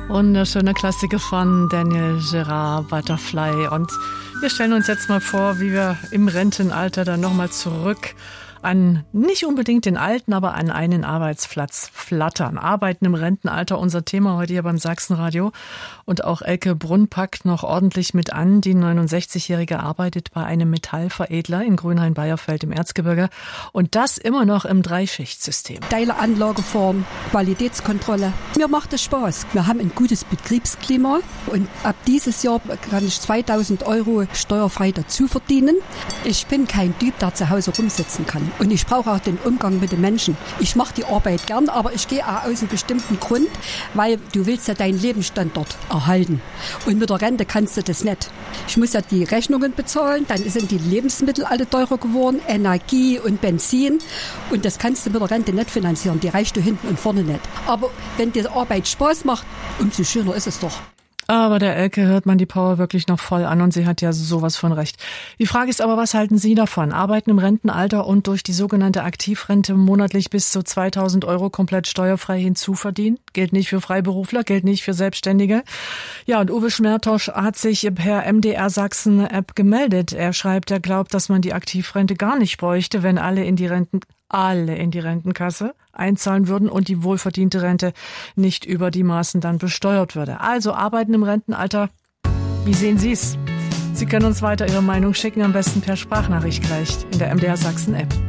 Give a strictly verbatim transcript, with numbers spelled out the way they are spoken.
Wunderschöne Klassiker von Daniel Gérard, Butterfly. Und wir stellen uns jetzt mal vor, wie wir im Rentenalter dann nochmal zurück an nicht unbedingt den alten, aber an einen Arbeitsplatz flattern. Arbeiten im Rentenalter, unser Thema heute hier beim Sachsenradio. Und auch Elke Brunn packt noch ordentlich mit an. Die neunundsechzigjährige arbeitet bei einem Metallveredler in Grünhain-Beierfeld im Erzgebirge. Und das immer noch im Dreischichtsystem. Steile Anlageform, Qualitätskontrolle. Mir macht es Spaß. Wir haben ein gutes Betriebsklima. Und ab dieses Jahr kann ich zweitausend Euro steuerfrei dazu verdienen. Ich bin kein Typ, der zu Hause rumsitzen kann. Und ich brauche auch den Umgang mit den Menschen. Ich mache die Arbeit gern, aber ich gehe auch aus einem bestimmten Grund, weil du willst ja deinen Lebensstandard erhalten. Und mit der Rente kannst du das nicht. Ich muss ja die Rechnungen bezahlen, dann sind die Lebensmittel alle teurer geworden, Energie und Benzin. Und das kannst du mit der Rente nicht finanzieren, die reichst du hinten und vorne nicht. Aber wenn die Arbeit Spaß macht, umso schöner ist es doch. Aber der Elke hört man die Power wirklich noch voll an und sie hat ja sowas von recht. Die Frage ist aber, was halten Sie davon? Arbeiten im Rentenalter und durch die sogenannte Aktivrente monatlich bis zu zweitausend Euro komplett steuerfrei hinzuverdienen? Gilt nicht für Freiberufler, gilt nicht für Selbstständige. Ja, und Uwe Schmertosch hat sich per M D R Sachsen App gemeldet. Er schreibt, er glaubt, dass man die Aktivrente gar nicht bräuchte, wenn alle in die Renten alle in die Rentenkasse einzahlen würden und die wohlverdiente Rente nicht über die Maßen dann besteuert würde. Also arbeiten im Rentenalter, wie sehen Sie es? Sie können uns weiter Ihre Meinung schicken, am besten per Sprachnachricht gleich in der M D R Sachsen App.